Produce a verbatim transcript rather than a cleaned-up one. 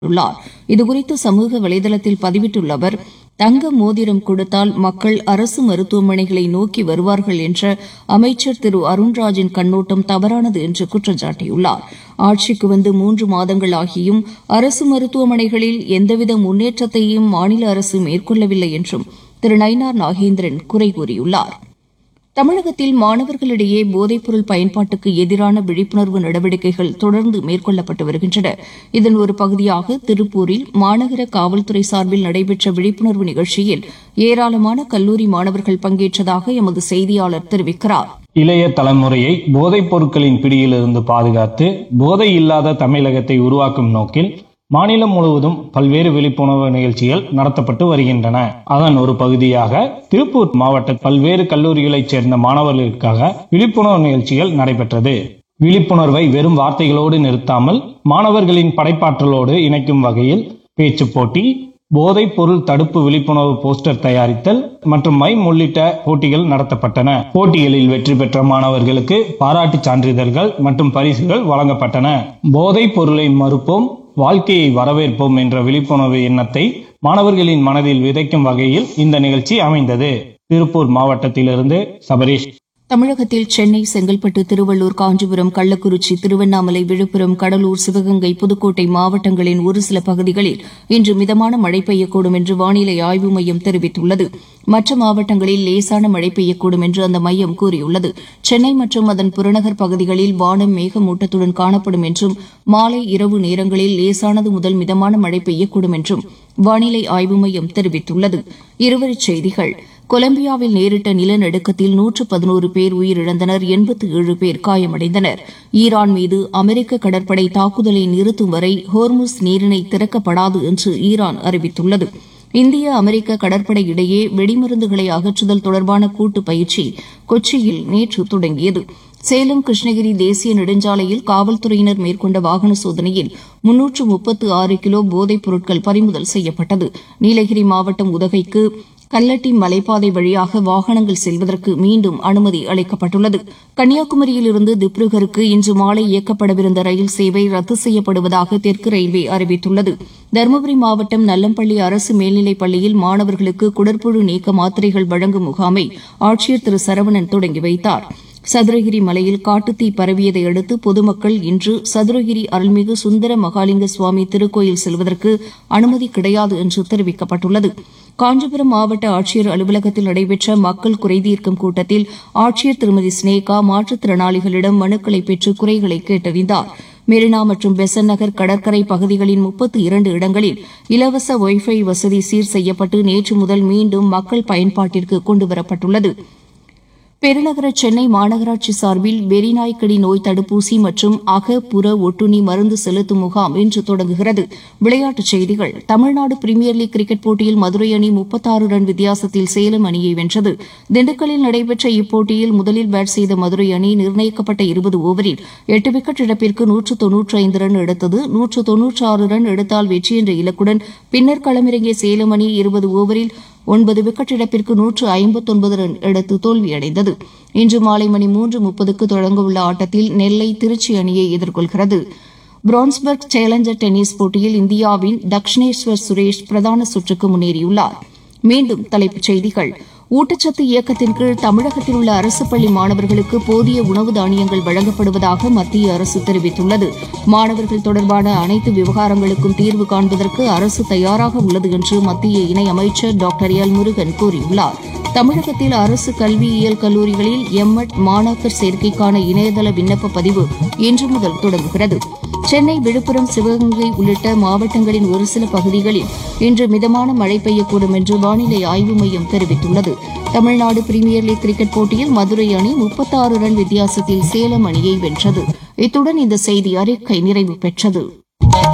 உள்ளார். இதுகுறித்து சமூக வலைதளத்தில் பதிவிட்டுள்ள அவர், தங்க மோதிரம் கொடுத்தால் மக்கள் அரசு மருத்துவமனைகளை நோக்கி வருவார்கள் என்ற அமைச்சர் திரு அருண்ராஜின் கண்ணோட்டம் தவறானது என்று குற்றம் சாட்டியுள்ளார். ஆட்சிக்கு வந்து மூன்று மாதங்கள் ஆகியும் அரசு மருத்துவமனைகளில் எந்தவித முன்னேற்றத்தையும் மாநில அரசு மேற்கொள்ளவில்லை என்றும் திரு நயினார் நாகேந்திரன் குறை கூறியுள்ளார். தமிழகத்தில் மாணவர்களிடையே போதைப்பொருள் பயன்பாட்டுக்கு எதிரான விழிப்புணர்வு நடவடிக்கைகள் தொடர்ந்து மேற்கொள்ளப்பட்டு வருகின்றன. இதன் ஒரு பகுதியாக திருப்பூரில் மாநகர காவல்துறை சார்பில் நடைபெற்ற விழிப்புணர்வு நிகழ்ச்சியில் ஏராளமான கல்லூரி மாணவர்கள் பங்கேற்றதாக எமது செய்தியாளர் தெரிவிக்கிறார். இளைய தலைமுறையை போதைப் பொருட்களின் பிடியிலிருந்து பாதுகாத்து போதை இல்லாத தமிழகத்தை உருவாக்கும் நோக்கில் மாநிலம் முழுவதும் பல்வேறு விழிப்புணர்வு நிகழ்ச்சிகள் நடத்தப்பட்டு வருகின்றன. அதன் ஒரு பகுதியாக திருப்பூர் மாவட்ட பல்வேறு கல்லூரிகளைச் சேர்ந்த மாணவர்களுக்காக விழிப்புணர்வு நிகழ்ச்சிகள் நடைபெற்றது. விழிப்புணர்வை வெறும் வார்த்தைகளோடு நிறுத்தாமல் மாணவர்களின் படைப்பாற்றலோடு இணைக்கும் வகையில் பேச்சு போட்டி, போதைப் பொருள் தடுப்பு விழிப்புணர்வு போஸ்டர் தயாரித்தல் மற்றும் மைம் உள்ளிட்ட போட்டிகள் நடத்தப்பட்டன. போட்டிகளில் வெற்றி பெற்ற மாணவர்களுக்கு பாராட்டுச் சான்றிதழ்கள் மற்றும் பரிசுகள் வழங்கப்பட்டன. போதைப் பொருளை மறுப்போம், வாழ்க்கையை வரவேற்போம் என்ற விழிப்புணர்வு எண்ணத்தை மாணவர்களின் மனதில் விதைக்கும் வகையில் இந்த நிகழ்ச்சி அமைந்தது. திருப்பூர் மாவட்டத்திலிருந்து சபரீஷ். தமிழகத்தில் சென்னை, செங்கல்பட்டு, திருவள்ளூர், காஞ்சிபுரம், கள்ளக்குறிச்சி, திருவண்ணாமலை, விழுப்புரம், கடலூர், சிவகங்கை, புதுக்கோட்டை மாவட்டங்களின் ஒரு சில பகுதிகளில் இன்று மிதமான மழை பெய்யக்கூடும் என்று வானிலை ஆய்வு மையம் தெரிவித்துள்ளது. மற்ற மாவட்டங்களில் லேசான மழை பெய்யக்கூடும் என்று அந்த மையம் கூறியுள்ளது. சென்னை மற்றும் அதன் புறநகர் பகுதிகளில் வானம் மேகமூட்டத்துடன் காணப்படும் என்றும் மாலை இரவு நேரங்களில் லேசானது முதல் மிதமான மழை பெய்யக்கூடும் என்றும் வானிலை ஆய்வு மையம் தெரிவித்துள்ளது. இருவரிச் செய்திகள். கொலம்பியாவில் நேரிட்ட நிலநடுக்கத்தில் நூற்று பதினோரு பேர் உயிரிழந்தனர், எண்பத்தி ஏழு பேர் காயமடைந்தனர். ஈரான் மீது அமெரிக்க கடற்படை தாக்குதலை நிறுத்தும் வரை ஹோர்முஸ் நீரிணை திறக்கப்படாது என்று ஈரான் அறிவித்துள்ளது. இந்திய அமெரிக்க கடற்படை இடையே வெடிமருந்துகளை அகற்றுதல் தொடர்பான கூட்டு பயிற்சி கொச்சியில் நேற்று தொடங்கியது. சேலம் கிருஷ்ணகிரி தேசிய நெடுஞ்சாலையில் காவல்துறையினர் மேற்கொண்ட வாகன சோதனையில் முன்னூற்று முப்பத்து ஆறு கிலோ போதைப் பொருட்கள் பறிமுதல் செய்யப்பட்டது. நீலகிரி மாவட்டம் உதகைக்கு கல்லட்டி மலைப்பாதை வழியாக வாகனங்கள் செல்வதற்கு மீண்டும் அனுமதி அளிக்கப்பட்டுள்ளது. கன்னியாகுமரியிலிருந்து திப்ருகருக்கு இன்று மாலை இயக்கப்படவிருந்த ரயில் சேவை ரத்து செய்யப்படுவதாக தெற்கு ரயில்வே அறிவித்துள்ளது. தருமபுரி மாவட்டம் நல்லம்பள்ளி அரசு மேல்நிலைப் பள்ளியில் மாணவர்களுக்கு குடற்புழு நீக்க மாத்திரைகள் வழங்கும் முகாமை ஆட்சியர் திரு சரவணன் தொடங்கி வைத்தார். சதுரகிரி மலையில் காட்டுத்தீ பரவியதை அடுத்து பொதுமக்கள் இன்று சதுரகிரி அருள்மிகு சுந்தர மகாலிங்க சுவாமி திருக்கோயில் செல்வதற்கு அனுமதி கிடையாது என்று தெரிவிக்கப்பட்டுள்ளது. காஞ்சிபுரம் மாவட்ட ஆட்சியர் அலுவலகத்தில் நடைபெற்ற மக்கள் குறைதீர்க்கும் கூட்டத்தில் ஆட்சியர் திருமதி ஸ்னேகா மாற்றுத்திறனாளிகளிடம் மனுக்களை பெற்று குறைகளை கேட்டறிந்தார். மெரினா மற்றும் பெசன் நகர் கடற்கரை பகுதிகளின் முப்பத்தி இரண்டு இடங்களில் இலவச ஒய்ஃபை வசதி சீர் செய்யப்பட்டு நேற்று முதல் மீண்டும் மக்கள் பயன்பாட்டிற்கு கொண்டுவரப்பட்டுள்ளது. பெருநகர சென்னை மாநகராட்சி சார்பில் வெறிநாய்க்கடி நோய் தடுப்பூசி மற்றும் அக புற ஒட்டுண்ணி மருந்து செலுத்தும் முகாம் இன்று தொடங்குகிறது. விளையாட்டுச் செய்திகள். தமிழ்நாடு பிரீமியர் லீக் கிரிக்கெட் போட்டியில் மதுரை அணி முப்பத்தாறு ரன் வித்தியாசத்தில் சேலம் அணியை வென்றது. திண்டுக்கல்லில் நடைபெற்ற இப்போட்டியில் முதலில் பேட் செய்த மதுரை அணி நிர்ணயிக்கப்பட்ட இருபது ஓவரில் எட்டு விக்கெட் இழப்பிற்கு நூற்று தொன்னூற்றி ஐந்து ரன் எடுத்தது. நூற்று தொன்னூற்றி ஆறு ரன் எடுத்தால் வெற்றி என்ற இலக்குடன் பின்னர் களமிறங்கிய சேலம் அணி இருபது ஓவரில் ஒன்பது விக்கெட் இழப்பிற்கு நூற்று ஐம்பத்தொன்பது ரன் எடுத்து தோல்வியடைந்தது. இன்று மாலை மணி மூன்று முப்பதுக்கு தொடங்கவுள்ள ஆட்டத்தில் நெல்லை திருச்சி அணியை எதிர்கொள்கிறது. பிரான்ஸ்பர்க் சேலஞ்சர் டென்னிஸ் போட்டியில் இந்தியாவின் தக்ஷினேஸ்வர் சுரேஷ் பிரதான சுற்றுக்கு முன்னேறியுள்ளார். மீண்டும் தலைப்புச் செய்திகள். ஊட்டச்சத்து இயக்கத்தின் கீழ் தமிழகத்தில் உள்ள அரசு பள்ளி மாணவர்களுக்கு போதிய உணவு தானியங்கள் வழங்கப்படுவதாக மத்திய அரசு தெரிவித்துள்ளது. மாணவர்கள் தொடர்பான அனைத்து விவகாரங்களுக்கும் தீர்வு காண்பதற்கு அரசு தயாராக உள்ளது என்று மத்திய இணையமைச்சர் டாக்டர் எல் முருகன் கூறியுள்ளார். தமிழகத்தில் அரசு கல்வியியல் கல்லூரிகளில் எம்எட் மாணாக்கர் சேர்க்கைக்கான இணையதள விண்ணப்ப பதிவு இன்று முதல் தொடங்குகிறது. சென்னை, விழுப்புரம், சிவகங்கை உள்ளிட்ட மாவட்டங்களின் ஒரு சில பகுதிகளில் இன்று மிதமான மழை பெய்யக்கூடும் என்று வானிலை ஆய்வு மையம் தெரிவித்துள்ளது. தமிழ்நாடு பிரீமியர் லீக் கிரிக்கெட் போட்டியில் மதுரை அணி முப்பத்தாறு ரன் வித்தியாசத்தில் சேலம் அணியை வென்றது. இத்துடன் இந்த செய்தி அறிக்கை நிறைவு பெற்றது.